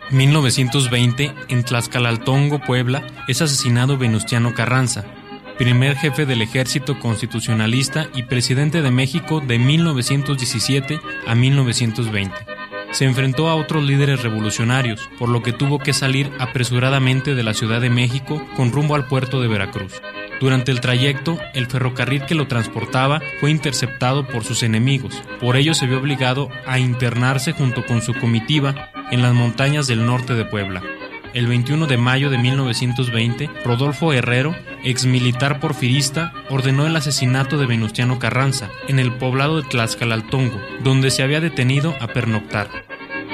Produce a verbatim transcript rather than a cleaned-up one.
mil novecientos veinte, en Tlaxcalaltongo, Puebla, es asesinado Venustiano Carranza, primer jefe del Ejército Constitucionalista y presidente de México de mil novecientos diecisiete a mil novecientos veinte. Se enfrentó a otros líderes revolucionarios, por lo que tuvo que salir apresuradamente de la Ciudad de México con rumbo al puerto de Veracruz. Durante el trayecto, el ferrocarril que lo transportaba fue interceptado por sus enemigos. Por ello se vio obligado a internarse junto con su comitiva en las montañas del norte de Puebla. El veintiuno de mayo de mil novecientos veinte, Rodolfo Herrero, exmilitar porfirista, ordenó el asesinato de Venustiano Carranza en el poblado de Tlaxcalaltongo, donde se había detenido a pernoctar.